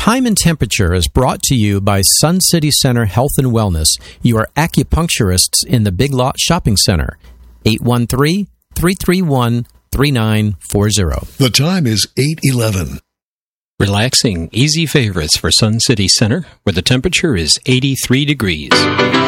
Time and Temperature is brought to you by Sun City Center Health and Wellness, your acupuncturists in the Big Lot Shopping Center. 813-331-3940. The time is 8:11. Relaxing, easy favorites for Sun City Center, where the temperature is 83 degrees.